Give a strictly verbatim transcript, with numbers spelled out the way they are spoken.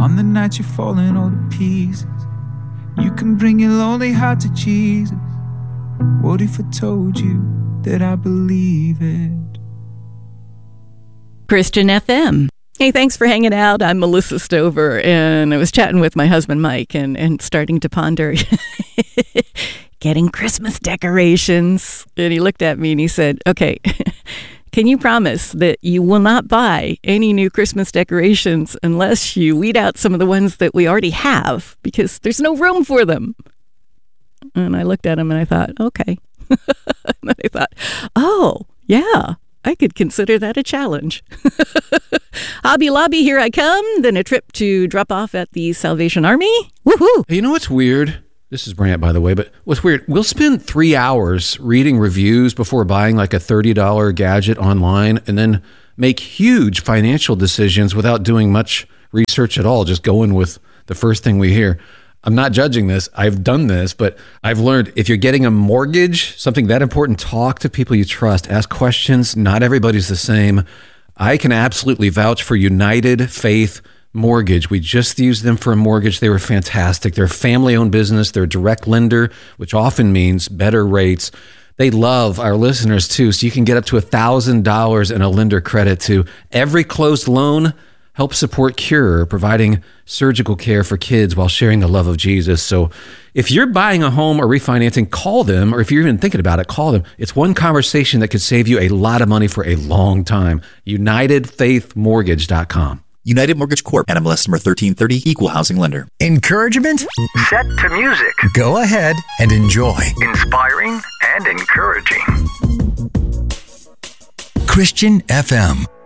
On the night you're falling all to pieces, you can bring your lonely heart to Jesus. What if I told you that I believe it? Christian F M. Hey, thanks for hanging out. I'm Melissa Stover, and I was chatting with my husband, Mike, and, and starting to ponder getting Christmas decorations. And he looked at me and he said, okay, can you promise that you will not buy any new Christmas decorations unless you weed out some of the ones that we already have, because there's no room for them? And I looked at him and I thought, okay. And then I thought, oh, yeah, I could consider that a challenge. Hobby Lobby, here I come. Then a trip to drop off at the Salvation Army. Woohoo! Hey, you know what's weird? This is Brant, by the way, but what's weird, we'll spend three hours reading reviews before buying like a thirty dollars gadget online and then make huge financial decisions without doing much research at all, just going with the first thing we hear. I'm not judging this. I've done this, but I've learned if you're getting a mortgage, something that important, talk to people you trust, ask questions. Not everybody's the same. I can absolutely vouch for United Faith Mortgage. We just used them for a mortgage. They were fantastic. They're a family-owned business. They're a direct lender, which often means better rates. They love our listeners too, so you can get up to one thousand dollars in a lender credit to every closed loan. Help support Cure, providing surgical care for kids while sharing the love of Jesus. So if you're buying a home or refinancing, call them, or if you're even thinking about it, call them. It's one conversation that could save you a lot of money for a long time. United Faith Mortgage dot com. United Mortgage Corp. N M L S number thirteen thirty, Equal Housing Lender. Encouragement? Set to music. Go ahead and enjoy. Inspiring and encouraging. Christian F M.